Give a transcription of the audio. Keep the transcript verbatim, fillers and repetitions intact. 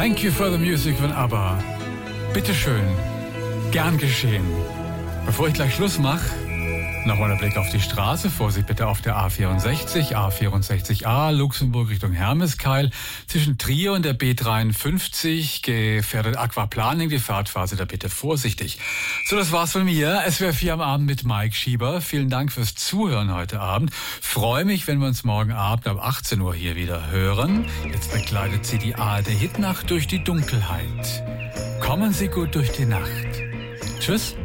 Thank you for the music von ABBA. Bitteschön. Gern geschehen. Bevor ich gleich Schluss mache, nochmal ein Blick auf die Straße. Vorsicht bitte auf der A vierundsechzig, A vierundsechzig A, Luxemburg Richtung Hermeskeil. Zwischen Trier und der B dreiundfünfzig gefährdet Aquaplaning die Fahrtphase, da bitte vorsichtig. So, das war's von mir. S W R vier am Abend mit Mike Schieber. Vielen Dank fürs Zuhören heute Abend. Freue mich, wenn wir uns morgen Abend ab achtzehn Uhr hier wieder hören. Jetzt begleitet sie die A R D Hitnacht durch die Dunkelheit. Kommen Sie gut durch die Nacht. Tschüss.